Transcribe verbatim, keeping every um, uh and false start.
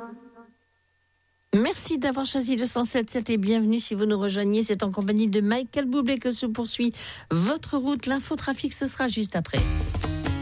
Merci d'avoir choisi le cent sept sept et bienvenue si vous nous rejoignez. C'est en compagnie de Michael Bublé que se poursuit votre route. L'infotrafic, ce sera juste après.